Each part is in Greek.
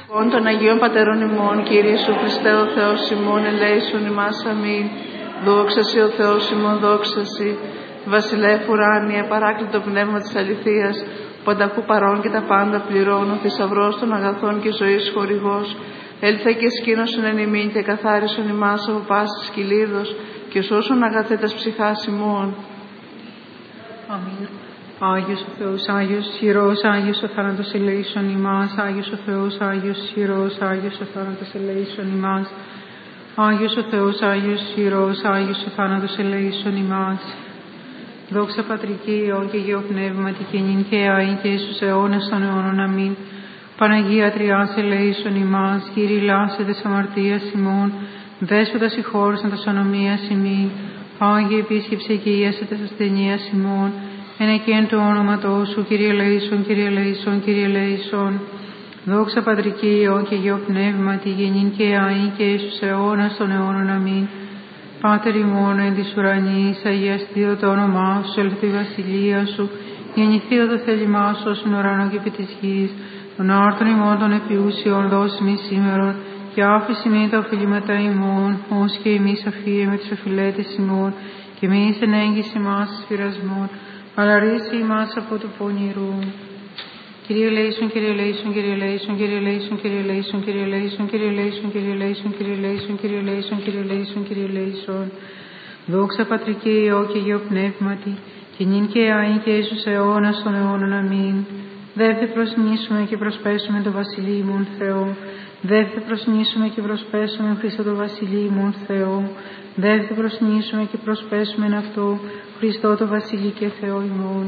Των Αγίων Πατερών ημών, Κύριε Σου Χριστέ ο Θεός ημών, ελέησον ημάς, αμήν. Δόξα Σοι ο Θεός ημών, δόξα Σοι. Βασιλεύ ουράνιε, παράκλητο πνεύμα της αληθείας, πανταχού παρών και τα πάντα πληρώνω, θησαυρός των αγαθών και ζωής χορηγός. Έλθε και σκήνωσον εν ημίν και καθάρισον ημάς από πάσης κυλίδος και σώσον αγαθέτας ψυχάς ημών. Αμήν. Άγιος ο Θεός, Άγιος ισχυρός, Άγιος ο θάνατος ελέησον ημάς. Άγιος ο Θεός, Άγιος ισχυρός, Άγιος ο θάνατος ελέησον ημάς. Άγιος ο Θεός, Άγιος ισχυρός, Άγιος ο θάνατος ελέησον ημάς. Δόξα Πατρική, Υιό και Αγίο Πνεύματι, και νυν και αεί και εις τους αιώνας των αιώνων. Αμήν. Παναγία Τριάς ελέησον ημάς. Κύριε λάσε τες αμαρτίας ημών, Δέσποτα συγχώρεσον τας ονομίας ημίν. Άγιε επίσκεψε και ίασε τες ασθενείας ημών. Εν εκείν το όνοματό Σου, Κύριε ελέησον, Κύριε ελέησον, Κύριε ελέησον. Δόξα Πατρική, Υιό και Αγίο Πνεύματι, γεννήν και αεί και εις τους αιώνας των αιώνων. Αμήν. Πάτερ ημών εν της ουρανής, αγιαστείο το όνομά Σου, έλθει η βασιλεία Σου, γεννηθείο το θέλημά Σου, όσον ουρανό και επί της γης. Των άρτων ημών των επιούσιων δώσει μη σήμερον, και άφηση μη τα οφειλήματα ημών, ως και εμείς αφίε με τους οφειλέτες ημών, και μη εν έγκυση μας εις πειρασμών, αλλά ρίση ημάς από του πονηρού. Κύριε ελέησον, Κύριε ελέησον, Κύριε ελέησον, Κύριε ελέησον, Κύριε ελέησον, Κύριε ελέησον, Κύριε ελέησον, Κύριε ελέησον, Κύριε ελέησον, Κύριε ελέησον, Κύριε ελέησον, Κύριε ελέησον. Δόξα Πατρική, Υιό και Αγίο Πνεύματι, και νυν και αεί και εις τους αιώνας των αιώνων. Αμήν. Δεύτε προσνήσουμε και προσπέσουμε το Βασιλείο ημών Θεό. Δεύτε προσνήσουμε και προσπέσουμε Χριστό το Βασιλείο ημών Θεό. Δεύτε προσνήσουμε και προσπέσουμε αυτό Χριστό το Βασιλείο και Θεό ημών.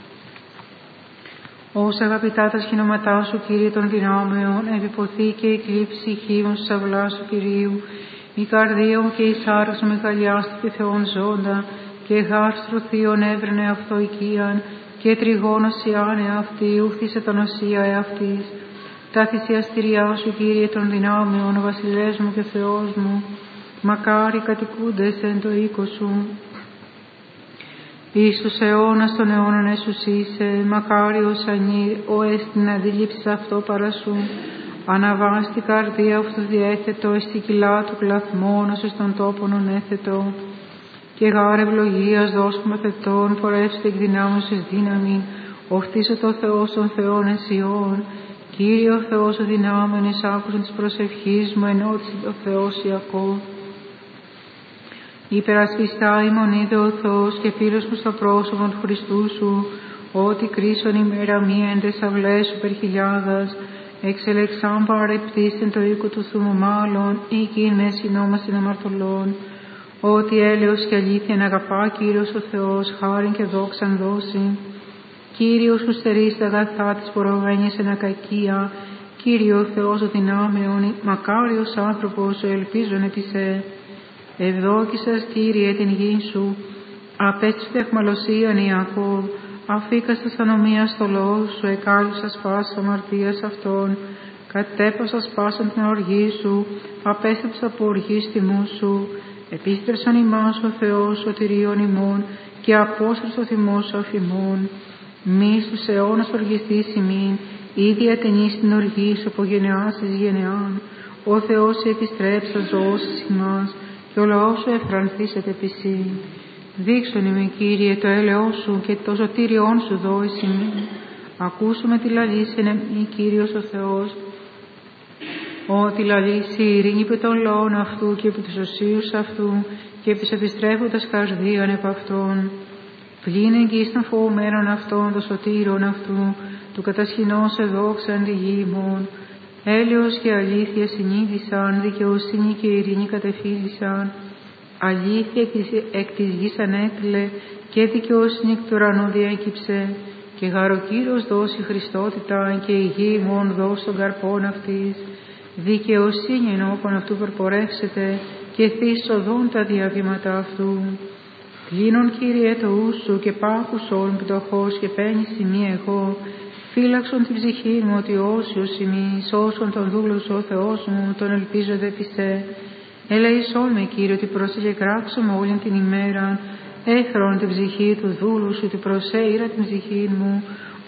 Όσα αγαπητά τα σχηνόματά Σου, Κύριε των δυνάμεων, επιποθεί και η κλήψη χείων στους αυλάς Σου, Κυρίου, η καρδία μου και η σάρκα μου μεγαλιάστηκε Θεόν ζώντα, και γάρστρο θείον έβρενε αυτό οικίαν, και τριγώνος ιάνε αυτή, ουθήσε τον οσία εαυτής. Τα θυσιαστηριά Σου, Κύριε των δυνάμεων, ο Βασιλεύς μου και Θεός μου, μακάρι κατοικούντες εν το οίκο Σου. Εις τους αιώνας των αιώνων έσους είσαι, μακάριος ο την αντίληψη αυτό παρά Σου. Αναβάς την καρδία αυτού διέθετο, εις την κοιλά του κλαθμών, ως των τόπων ονέθετο. Και γάρε ευλογίας δώσουμε θετών, πορεύστε εκ δυνάμωσης εις δύναμη, ορθίσω το Θεός των Θεών Εσιών. Κύριε ο Θεός ο δυνάμεν, εις άκουσον της προσευχής μου, ενώτησε το Θεός Ιακώβ. Υπερασπιστά ημών είδε ο Θεός και φίλος μου στο πρόσωπο του Χριστού Σου, ότι κρίσον ημέρα μία εν τες αυλές Σου περχιλιάδας, εξελεξάν παρεπτίστην το οίκο του Θούμου μάλλον, οίκην με συνόμαστην αμαρτωλών. Ότι έλεος και αλήθεια αγαπά Κύριος ο Θεός, χάριν και δόξαν δώσει. Κύριος που στερείς τα αγαθά της πορωμένης εν ακακία, Κύριε ο Θεός ο δυνάμεων, μακάριος άνθρωπος ο ελπίζων επί σε. Ευδόκησας, Κύριε, την γη Σου, απέστρεφε αιχμαλωσίαν Ιακώβ, αφήκαστας ανομίας στο λόγο Σου, εκάλυσας πάσας αμαρτίας αυτών, κατέπασας πάσαν την οργή Σου, απέστρεψα από οργής τιμού Σου, επίστρεψαν ημάς ο Θεός σωτηρίων ημών, και απόστρεψε ο θυμός Σου αφημών. Μη στους αιώνας οργιστής ημίν, ήδη ατενείς την οργή Σου από γενεάς εις γενεάν. Ο Θεός επιστρέψα ζωώσεις ημάς, και ο λαός Σου εφρανθήσεται επί Συ. Δείξον ημί, Κύριε, το έλεος Σου και το σωτήριόν Σου δώεις ημί. Ακούσουμε τη λαλήσιν εμεί, Κύριος ο Θεός, ότι λαλήσει η ειρήνη επί των λαών αυτού και επί τους οσίους αυτού και επί τους επιστρέφοντας καρδίαν επ' αυτών. Πλήν εγγύς των φοβουμένων αυτών, των σωτήρων αυτού, του κατασχηνός εδόξαν τη γη ημών. Έλεος και αλήθεια συνείδησαν, δικαιοσύνη και ειρήνη κατεφύλησαν. Αλήθεια εκ της γης ανέτειλε και δικαιοσύνη εκ του ουρανού διέκυψε. Και γαροκύρος δώσει Χριστότητα και η γη ημών δώσει των καρπών αυτής. Δικαιοσύνη ενώπων αυτού προπορεύσετε και θείς οδόν τα διαβήματα αυτού. Κλείνον, Κύριε, το ου Σου και πάκουσον πτωχός και παίρνεις σημεία εγώ. Φύλαξον την ψυχή μου ότι όσιος ημί, σώσον τον δούλο Σου ο Θεός μου, τον ελπίζονται επί σε. Ελεησόν με, Κύριε, ότι πρόσεχε κράξομαι όλη την ημέρα. Έχρον την ψυχή του δούλου Σου, ότι προσέειρα την ψυχή μου,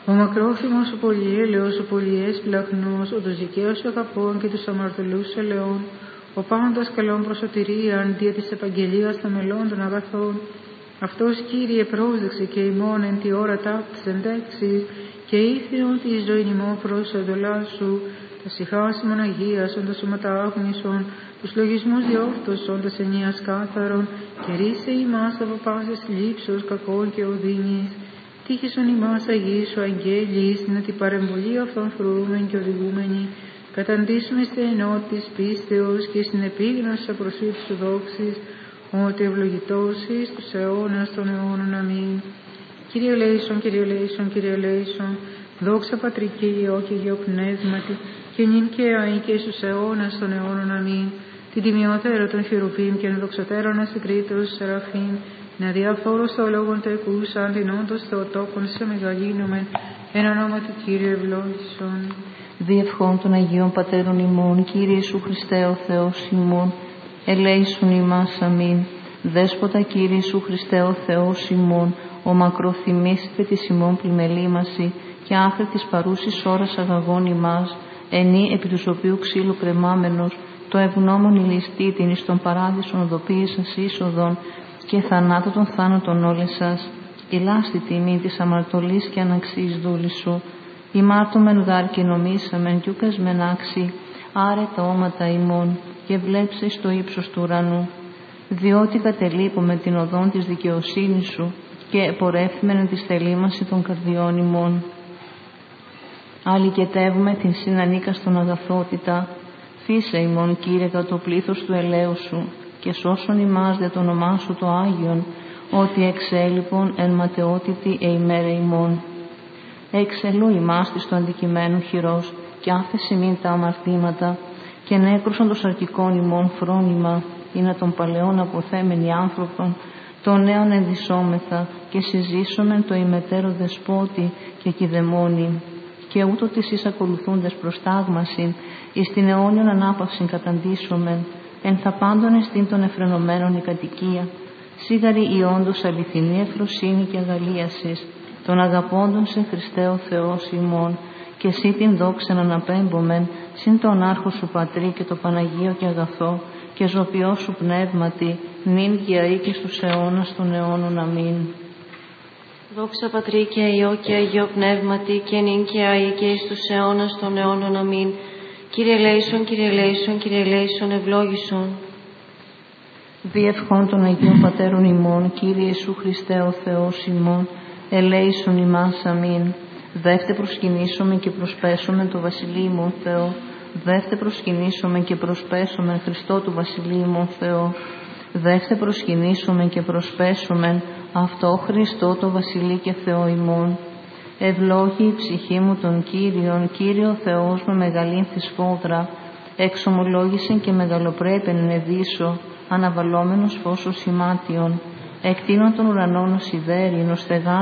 Ο μακρόθυμος, ο πολυέλεος, ο πολυέσπλαχνος, ο τους δικαίους αγαπών και τους αμαρτωλούς ελαιών, ο πάντας καλών προσωτηρίαν δια της επαγγελίας των μελών των αγαθών. Αυτός, Κύριε, πρόσδεξε και ημών εν τη ώρα ταύτης εντέξεις και ήθιον τη ζωή ημών προς εντολά σου, τα συχάσιμον αγίασον, τα σώματα άγνησον, τους λογισμούς διόρθωσον, τα ενίας κάθαρον, και ρίσε ημάς από πάσης λήψος κακών και οδύνης. Τύχησον ημάς αγίσου αγγέλης, να την παρεμβολή αυτών φρούμεν και οδηγούμενοι, καταντήσουμε στην ενότητα πίστεως και στην επίγνωση απροσύτης σου δόξης, ότι ευλογητός εις τους αιώνας των αιώνων. Αμήν. Κύριε ελέησον, Κύριε ελέησον, Κύριε ελέησον, δόξα Πατρί και Υιό και Υιό Πνεύματι, και νυν και αεί και εις τους αιώνας των αιώνων. Αμήν. Την τιμιότερα των χειρουβίμ και ενδοξωτέρων ασυγκρίτως σεραφείμ, να διαφόρους το λόγον το εκούσαν, την όντως Θεοτόκον σε μεγαλύνομεν, εν ονόματι Κύριε ευλόγησον. Διευχών των Αγίων Πατέρων ημών, Κύριε Ιησού Χριστέ ο Θεός ημών, ελέησον ημάς. αμήν. Δέσποτα Κύριε Ιησού Χριστέ ο Θεός ημών, ο μακροθυμής και της ημών πλημελήμαση και άχρη της παρούσης ώρας αγαγών ημάς, ενή επί τους οποίου ξύλου κρεμάμενος, το ευγνώμων ηλιστήτην εις τον παράδεισον οδοποίησας είσοδον και θανάτω των θάνατων όλες σας, ηλάστη τιμή της αμαρτωλής και αναξής δούλης σου, ημάρτωμεν γάρ και νομίσαμεν κι ούκας μεν άξι, άρε τα όματα ημών και βλέψε στο ύψος του ουρανού, διότι κατελείπουμε την οδόν της δικαιοσύνης σου και επορεύθυμεν τη θελήμαση των καρδιών ημών. Αλικετεύουμε την συνανίκαστον αγαθότητα, φύσε ημών Κύριε κατά το πλήθος του ελαίου σου και σώσον ημάς δια το όνομά σου το Άγιον, ότι εξέλιπον εν ματαιότητη ημέρα ημών. Εξελού ημάς της το αντικειμένου χειρός και άφεση μην τα αμαρτήματα και νέκρουσον το σαρκικών ημών φρόνημα, ή να των παλαιών αποθέμενοι άνθρωπον, των νέων ενδυσόμεθα και συζήσομεν το ημετέρω δεσπότη και κηδεμόνι, και ούτω της εις ακολουθούντες προστάγμασιν, εις την αιώνιον ανάπαυσιν καταντήσομεν, εν θα πάντων εστίν των εφρενωμένων η κατοικία, σίγαρη η όντως αληθινή ευφροσύνη και αγαλίασης, των αγαπώντων σε Χριστέ ο Θεός ημών, και εσύ την δόξα να αναπέμπομεν, συν τον άρχο σου Πατρί και το Παναγίο και αγαθό, και ζωπιό σου πνεύματι, νυν και αεί και στους αιώνας των αιώνων. Αμήν. Δόξα Πατρί και Υιό και Αγίο Πνεύματι, και νυν και αεί και εις τους αιώνας των αιώνων. Αμήν. Κύριε ελέησον, Κύριε ελέησον, Κύριε ελέησον, ευλόγησον. Διευχών των Αγίων Πατέρων ημών, Κύριε Ιησού Χριστέ ο Θεός ημών, ελέησον ημάς. αμήν. Δεύτε προσκυνήσομεν και προσπέσομεν το Βασιλείμον Θεό. Δεύτε προσκυνήσομεν και προσπέσομεν Χριστό του Βασιλείμον Θεό. Δεύτε προσκυνήσομεν και προσπέσομεν αυτό Χριστό το Βασιλεί και Θεό ημών. Ευλόγη η ψυχή μου τον Κύριον, Κύριο Θεός με μεγαλύνθη σφόδρα, εξομολόγησεν και μεγαλοπρέπεν ενεδίσω, αναβαλόμενος φως ως ημάτιον, εκτείνων των ουρανών ως ιδέριν, ως